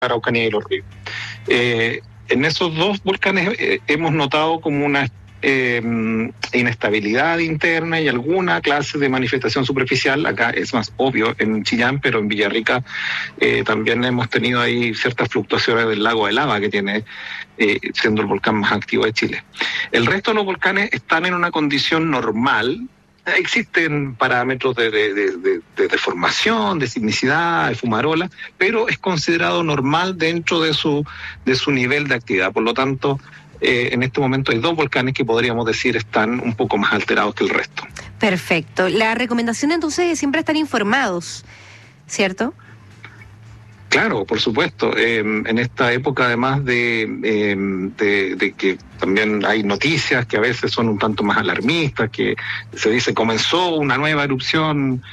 Araucanía y Los Ríos. En esos dos volcanes hemos notado como una inestabilidad interna y alguna clase de manifestación superficial. Acá es más obvio en Chillán, pero en Villarrica también hemos tenido ahí ciertas fluctuaciones del lago de lava que tiene, siendo el volcán más activo de Chile. El resto de los volcanes están en una condición normal. Existen parámetros de deformación, de sismicidad, de fumarola, pero es considerado normal dentro de su nivel de actividad. Por lo tanto, en este momento hay dos volcanes que podríamos decir están un poco más alterados que el resto. Perfecto. La recomendación entonces es siempre estar informados, ¿cierto? Claro, por supuesto. En esta época, además de que también hay noticias que a veces son un tanto más alarmistas, que se dice comenzó una nueva erupción,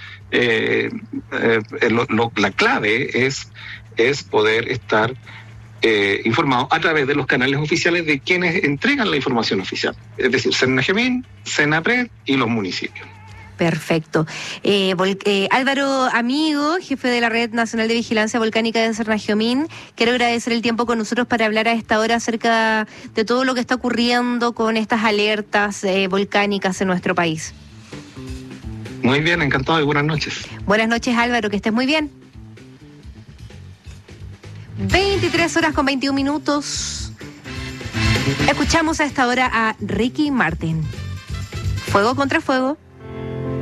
la clave es poder estar informados a través de los canales oficiales de quienes entregan la información oficial, es decir, Cernajemin, Senapred y los municipios. Perfecto. Álvaro Amigo, jefe de la Red Nacional de Vigilancia Volcánica de Cernajemin, quiero agradecer el tiempo con nosotros para hablar a esta hora acerca de todo lo que está ocurriendo con estas alertas volcánicas en nuestro país. Muy bien, encantado y buenas noches. Buenas noches, Álvaro, que estés muy bien. 23:21. Escuchamos a esta hora a Ricky Martin. Fuego contra fuego.